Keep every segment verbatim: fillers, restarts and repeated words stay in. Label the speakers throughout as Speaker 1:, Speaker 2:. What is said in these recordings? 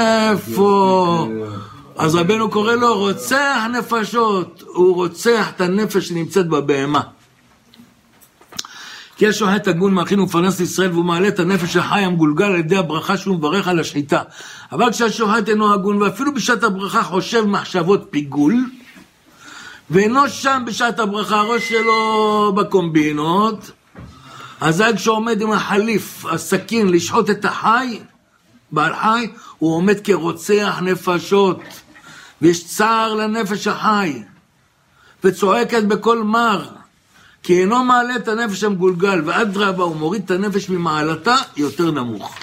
Speaker 1: איפה? אז רבנו קורא לו רוצח נפשות, הוא רוצח את הנפש שנמצאת בבהמה. כי יש שוחט הגון מאכיל ומפרנס לישראל, והוא מעלה את הנפש החי המגולגל על ידי הברכה שהוא מברך על השחיטה. אבל כשהשוחט אינו הגון, ואפילו בשעת הברכה חושב מחשבות פיגול, ואינו שם בשעת הברכה, הראש שלו בקומבינות, אז כשעומד עם החליף, הסכין, לשחוט את החי, בעל חי, הוא עומד כרוצח נפשות, ויש צער לנפש החי, וצועקת בכל מר, כי אינו מעלה את הנפש המגולגל, ועד רבה הוא מוריד את הנפש ממעלתה יותר נמוך.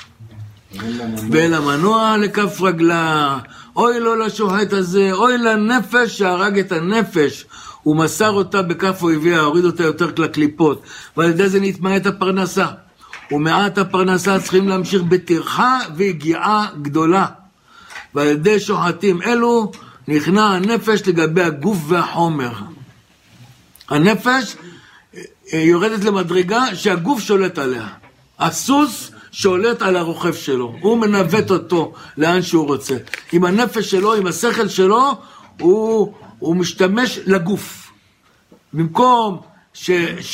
Speaker 1: ואל המנוע לכף רגלה, אוי לו לשוחט הזה, אוי לנפש שהרג את הנפש, הוא מסר אותה בכף אויביה, הוריד אותה יותר לקליפות, ועל ידי זה נתמעט הפרנסה. ומעט הפרנסה צריכים להמשיך בטרחה והגיעה גדולה. ועל ידי שוחטים אלו נכנע הנפש לגבי הגוף והחומר. הנפש יורדת למדרגה שהגוף שולט עליה. הסוס שולט על הרוכב שלו, הוא מנווט אותו לאן שהוא רוצה. עם הנפש שלו, עם השכל שלו, הוא, הוא משתמש לגוף. במקום ש,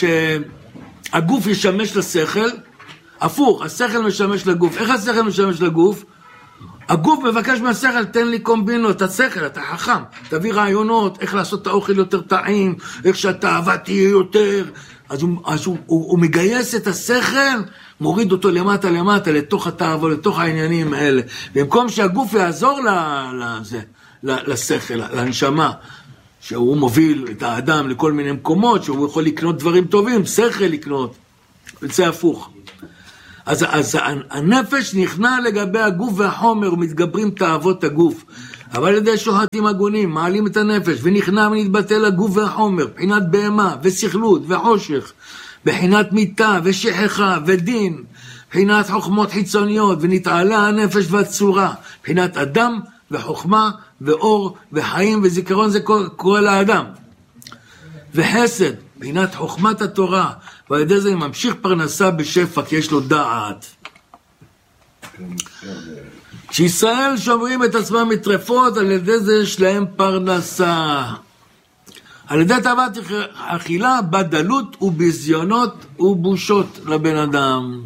Speaker 1: שהגוף ישמש לשכל, הפוך, השכל משמש לגוף. איך השכל משמש לגוף? הגוף מבקש מהשכל, תן לי קומבינות, השכל, אתה חכם, תביא רעיונות, איך לעשות את האוכל יותר טעים, איך שהתאווה תהיה יותר. אז, הוא, אז הוא, הוא, הוא מגייס את השכל, מוריד אותו למטה למטה, לתוך התאווה, לתוך העניינים האלה. במקום שהגוף יעזור לזה, לשכל, לנשמה, שהוא מוביל את האדם לכל מיני מקומות, שהוא יכול לקנות דברים טובים, שכל לקנות, זה הפוך. אז, אז הנפש נכנע לגבי הגוף והחומר, ומתגברים תאוות הגוף. אבל על ידי שוחטים הגונים, מעלים את הנפש, ונכנע ונתבטל הגוף והחומר, בחינת בהמה ושכלות וחושך, בחינת מיטה ושכחה ודין, בחינת חוכמות חיצוניות, ונתעלה הנפש והצורה, בחינת אדם וחוכמה ואור וחיים וזיכרון, זה קורא לאדם. וחסד, בחינת חוכמת התורה, ועל ידי זה ממשיך פרנסה בשפע, כי יש לו דעת. כשישראל שומרים את עצמם מטרפות, על ידי זה יש להם פרנסה. על ידי תאוות אכילה, בדלות ובזיונות ובושות לבן אדם.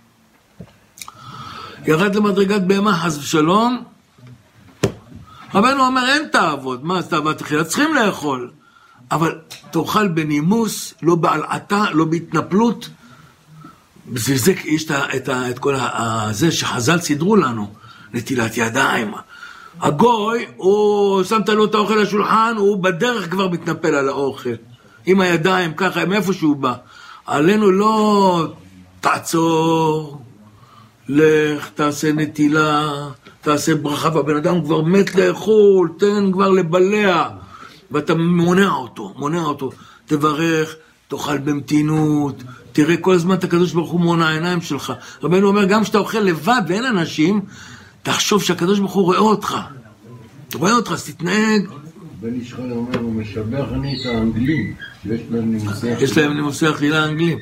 Speaker 1: ירד למדרגת בהמה חס ושלום, רבנו אומר אין תאוות, מה זה תאוות אכילה? צריכים לאכול, אבל תאכל בנימוס, לא בעלעתה, לא בהתנפלות. בשביל זה יש את, את כל זה שחז"ל סידרו לנו, נטילת ידיים. הגוי, הוא שמת לו את האוכל לשולחן, הוא בדרך כבר מתנפל על האוכל. עם הידיים ככה, מאיפה שהוא בא. עלינו לא תעצור, לך, תעשה נטילה, תעשה ברכה, והבן אדם כבר מת לאכול, תן כבר לבלע. ואתה מונע אותו, מונע אותו. תברך, תאכל במתינות, תראה כל הזמן את הקדוש ברוך הוא מונע העיניים שלך. רבנו אומר, גם כשאתה אוכל לבד ואין אנשים, תחשוב שהקדוש ברוך הוא רואה אותך. הוא רואה אותך, אז תתנהג.
Speaker 2: בן איש חלה אומר, הוא משבח אני את האנגלים, יש להם נימוסי אכילה.
Speaker 1: יש להם נימוסי אכילה אנגלים.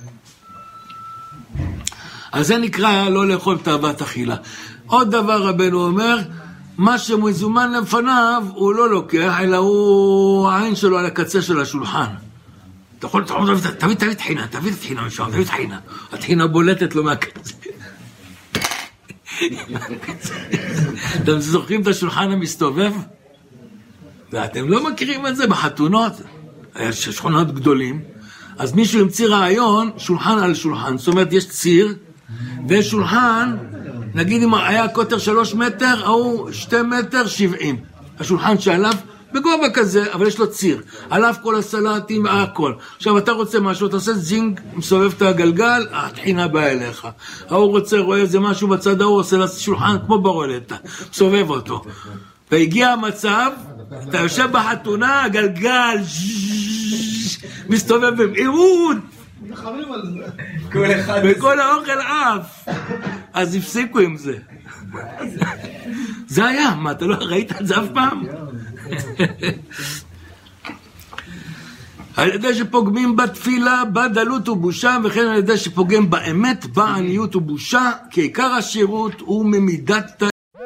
Speaker 1: אז זה נקרא לא לאכול תאוות אכילה. עוד דבר רבנו אומר, מה שמזומן לפניו הוא לא לוקח, אלא הוא העין שלו על הקצה של השולחן. אתה יכול, תביא, תביא תחינה, תביא תחינה משם, תביא תחינה. התחינה בולטת לו מהקצה. אתם זוכרים את השולחן המסתובב? ואתם לא מכירים את זה בחתונות, יש שולחנות גדולים, אז מישהו המציא רעיון, שולחן על שולחן, זאת אומרת יש ציר, ויש שולחן, נגיד אם היה קוטר שלוש מטר, או שתי מטר שבעים, השולחן שעליו, בגובה כזה, אבל יש לו ציר, עליו כל הסלטים והכל. עכשיו אתה רוצה משהו, אתה עושה זינג, מסובב את הגלגל, התחינה באה אליך. הוא רוצה, רואה איזה משהו בצד ההוא, עושה לשולחן כמו ברולטה, מסובב אותו. והגיע המצב, אתה יושב בחתונה, הגלגל, מסתובב במהירות, וכל האוכל אף. אז הפסיקו עם זה. זה היה, מה, אתה לא ראית את זה אף פעם? על ידי שפוגמים בתפילה, בדלות ובושה, וכן על ידי שפוגם באמת, בעניות ובושה, כי עיקר השירות הוא ממידת